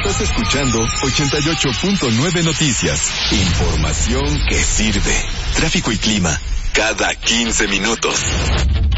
Estás escuchando 88.9 Noticias. Información que sirve. Tráfico y clima cada 15 minutos.